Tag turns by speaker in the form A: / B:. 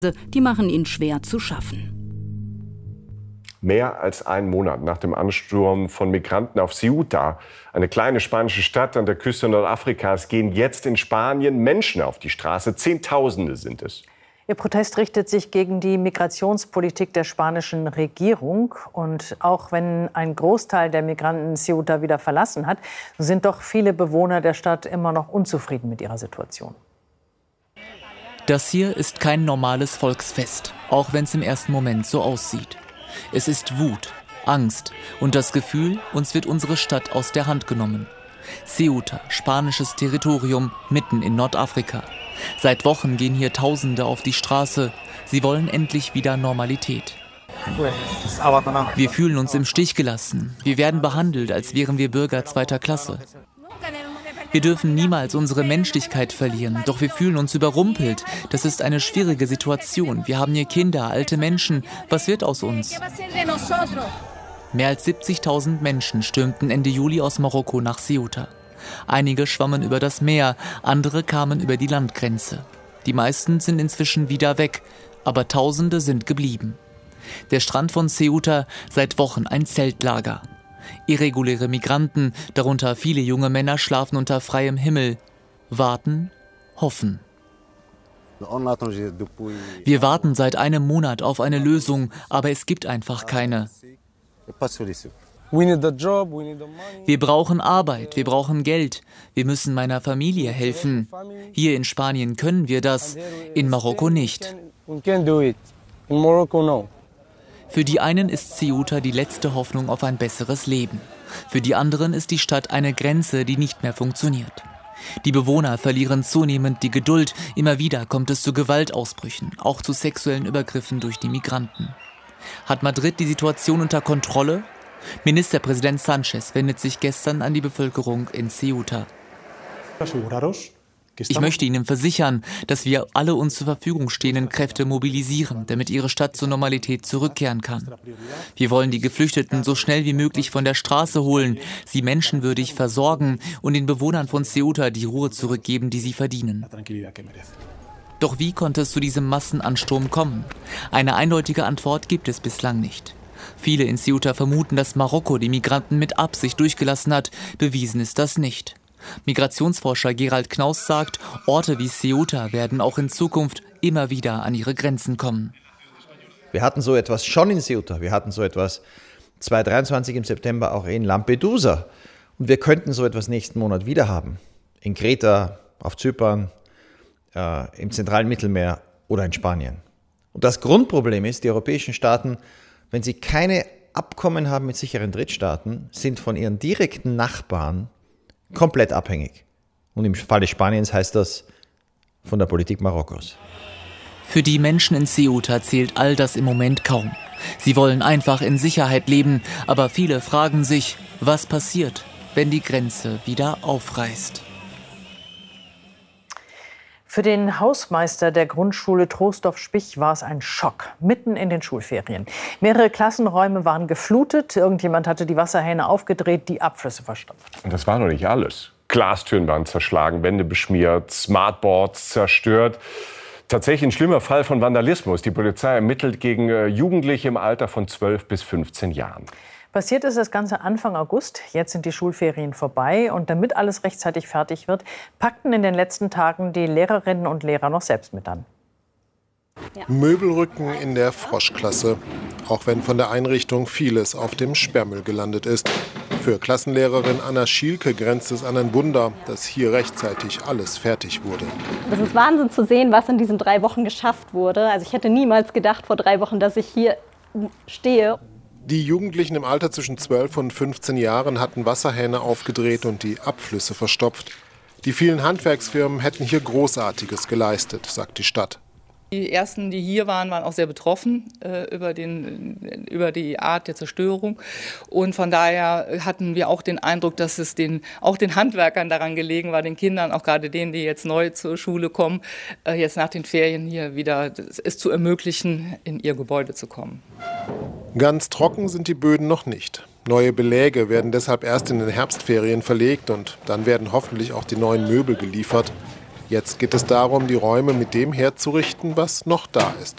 A: Die machen ihn schwer zu schaffen.
B: Mehr als einen Monat nach dem Ansturm von Migranten auf Ceuta, eine kleine spanische Stadt an der Küste Nordafrikas, gehen jetzt in Spanien Menschen auf die Straße. Zehntausende sind es.
C: Ihr Protest richtet sich gegen die Migrationspolitik der spanischen Regierung. Und auch wenn ein Großteil der Migranten Ceuta wieder verlassen hat, sind doch viele Bewohner der Stadt immer noch unzufrieden mit ihrer Situation.
D: Das hier ist kein normales Volksfest, auch wenn es im ersten Moment so aussieht. Es ist Wut, Angst und das Gefühl, uns wird unsere Stadt aus der Hand genommen. Ceuta, spanisches Territorium mitten in Nordafrika. Seit Wochen gehen hier Tausende auf die Straße. Sie wollen endlich wieder Normalität. Wir fühlen uns im Stich gelassen. Wir werden behandelt, als wären wir Bürger zweiter Klasse. Wir dürfen niemals unsere Menschlichkeit verlieren, doch wir fühlen uns überrumpelt. Das ist eine schwierige Situation. Wir haben hier Kinder, alte Menschen. Was wird aus uns? Mehr als 70.000 Menschen stürmten Ende Juli aus Marokko nach Ceuta. Einige schwammen über das Meer, andere kamen über die Landgrenze. Die meisten sind inzwischen wieder weg, aber Tausende sind geblieben. Der Strand von Ceuta seit Wochen ein Zeltlager. Irreguläre Migranten, darunter viele junge Männer, schlafen unter freiem Himmel. Warten, hoffen. Wir warten seit einem Monat auf eine Lösung, aber es gibt einfach keine. Wir brauchen Arbeit, wir brauchen Geld, wir müssen meiner Familie helfen. Hier in Spanien können wir das, in Marokko nicht. Für die einen ist Ceuta die letzte Hoffnung auf ein besseres Leben. Für die anderen ist die Stadt eine Grenze, die nicht mehr funktioniert. Die Bewohner verlieren zunehmend die Geduld. Immer wieder kommt es zu Gewaltausbrüchen, auch zu sexuellen Übergriffen durch die Migranten. Hat Madrid die Situation unter Kontrolle? Ministerpräsident Sánchez wendet sich gestern an die Bevölkerung in Ceuta. Ich möchte Ihnen versichern, dass wir alle uns zur Verfügung stehenden Kräfte mobilisieren, damit Ihre Stadt zur Normalität zurückkehren kann. Wir wollen die Geflüchteten so schnell wie möglich von der Straße holen, sie menschenwürdig versorgen und den Bewohnern von Ceuta die Ruhe zurückgeben, die sie verdienen. Doch wie konnte es zu diesem Massenansturm kommen? Eine eindeutige Antwort gibt es bislang nicht. Viele in Ceuta vermuten, dass Marokko die Migranten mit Absicht durchgelassen hat. Bewiesen ist das nicht. Migrationsforscher Gerald Knaus sagt, Orte wie Ceuta werden auch in Zukunft immer wieder an ihre Grenzen kommen.
E: Wir hatten so etwas schon in Ceuta, wir hatten so etwas 2023 im September auch in Lampedusa. Und wir könnten so etwas nächsten Monat wieder haben. In Kreta, auf Zypern, im zentralen Mittelmeer oder in Spanien. Und das Grundproblem ist, die europäischen Staaten, wenn sie keine Abkommen haben mit sicheren Drittstaaten, sind von ihren direkten Nachbarn komplett abhängig. Und im Falle Spaniens heißt das von der Politik Marokkos.
D: Für die Menschen in Ceuta zählt all das im Moment kaum. Sie wollen einfach in Sicherheit leben, aber viele fragen sich, was passiert, wenn die Grenze wieder aufreißt.
C: Für den Hausmeister der Grundschule Troisdorf-Spich war es ein Schock, mitten in den Schulferien. Mehrere Klassenräume waren geflutet, irgendjemand hatte die Wasserhähne aufgedreht, die Abflüsse verstopft.
B: Und das war noch nicht alles. Glastüren waren zerschlagen, Wände beschmiert, Smartboards zerstört. Tatsächlich ein schlimmer Fall von Vandalismus. Die Polizei ermittelt gegen Jugendliche im Alter von 12 bis 15 Jahren.
C: Passiert ist das Ganze Anfang August. Jetzt sind die Schulferien vorbei. Und damit alles rechtzeitig fertig wird, packten in den letzten Tagen die Lehrerinnen und Lehrer noch selbst mit an.
F: Ja. Möbelrücken in der Froschklasse. Auch wenn von der Einrichtung vieles auf dem Sperrmüll gelandet ist. Für Klassenlehrerin Anna Schielke grenzt es an ein Wunder, dass hier rechtzeitig alles fertig wurde.
G: Es ist Wahnsinn zu sehen, was in diesen 3 Wochen geschafft wurde. Also ich hätte niemals gedacht vor 3 Wochen, dass ich hier stehe.
F: Die Jugendlichen im Alter zwischen 12 und 15 Jahren hatten Wasserhähne aufgedreht und die Abflüsse verstopft. Die vielen Handwerksfirmen hätten hier Großartiges geleistet, sagt die Stadt.
H: Die ersten, die hier waren, waren auch sehr betroffen über die Art der Zerstörung. Und von daher hatten wir auch den Eindruck, dass es auch den Handwerkern daran gelegen war, den Kindern, auch gerade denen, die jetzt neu zur Schule kommen, jetzt nach den Ferien hier wieder es zu ermöglichen, in ihr Gebäude zu kommen.
F: Ganz trocken sind die Böden noch nicht. Neue Beläge werden deshalb erst in den Herbstferien verlegt und dann werden hoffentlich auch die neuen Möbel geliefert. Jetzt geht es darum, die Räume mit dem herzurichten, was noch da ist.